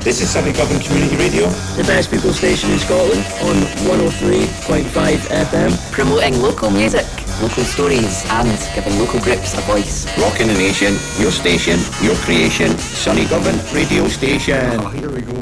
This is Sunny Govan Community Radio, the best people station in Scotland on 103.5 FM. Promoting local music, local stories and giving local groups a voice. Rocking the nation, your station, your creation, Sunny Govan Radio Station. Oh, here we go.